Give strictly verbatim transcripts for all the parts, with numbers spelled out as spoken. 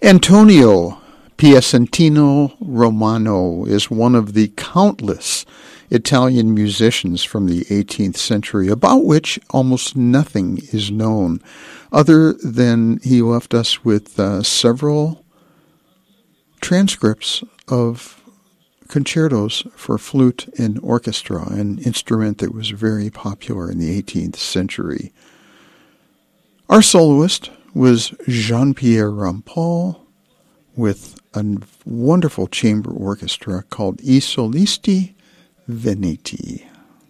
Antonio Piacentino Romano is one of the countless Italian musicians from the eighteenth century, about which almost nothing is known, other than he left us with uh, several transcripts of concertos for flute and orchestra, an instrument that was very popular in the eighteenth century. Our soloist was Jean-Pierre Rampal with a wonderful chamber orchestra called I Solisti Veneti.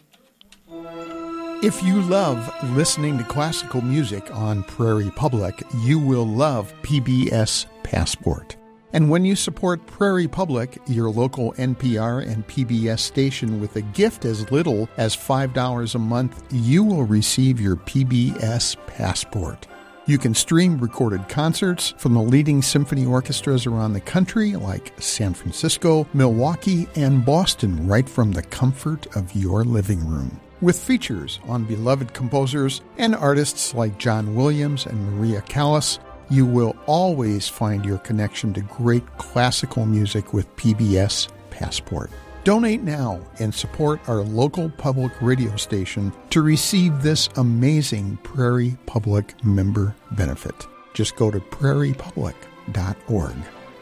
If you love listening to classical music on Prairie Public, you will love P B S Passport. And when you support Prairie Public, your local N P R and P B S station, with a gift as little as five dollars a month, you will receive your P B S Passport. You can stream recorded concerts from the leading symphony orchestras around the country, like San Francisco, Milwaukee, and Boston, right from the comfort of your living room. With features on beloved composers and artists like John Williams and Maria Callas, you will always find your connection to great classical music with P B S Passport. Donate now and support our local public radio station to receive this amazing Prairie Public member benefit. Just go to prairie public dot org.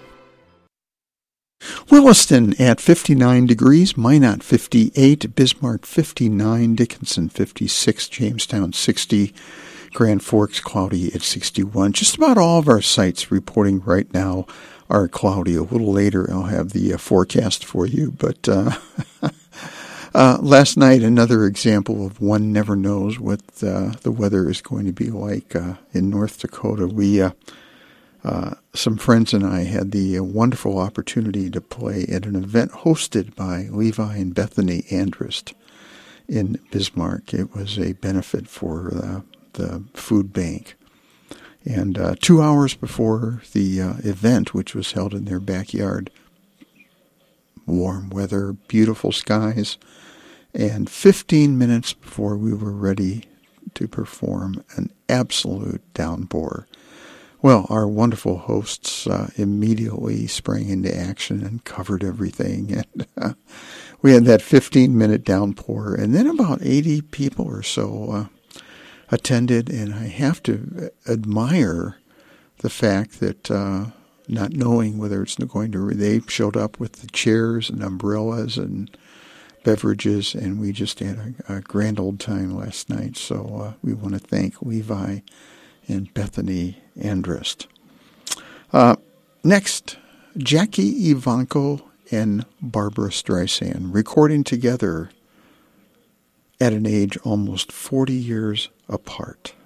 Williston at fifty-nine degrees, Minot fifty-eight, Bismarck fifty-nine, Dickinson fifty-six, Jamestown sixty, Grand Forks cloudy at sixty-one. Just about all of our sites reporting right now are cloudy. A little later I'll have the uh, forecast for you, but uh, uh, last night another example of one never knows what uh, the weather is going to be like uh, in North Dakota. We, uh, uh, some friends and I had the uh, wonderful opportunity to play at an event hosted by Levi and Bethany Andrist in Bismarck. It was a benefit for uh, the food bank. And uh, two hours before the uh, event, which was held in their backyard, warm weather, beautiful skies, and fifteen minutes before we were ready to perform, an absolute downpour. Well, our wonderful hosts uh, immediately sprang into action and covered everything. And uh, we had that fifteen-minute downpour, and then about eighty people or so uh, attended, and I have to admire the fact that uh, not knowing whether it's going to, they showed up with the chairs and umbrellas and beverages, and we just had a, a grand old time last night. So uh, we want to thank Levi and Bethany Andrist. Uh, next, Jackie Ivanko and Barbara Streisand recording together at an age almost forty years apart.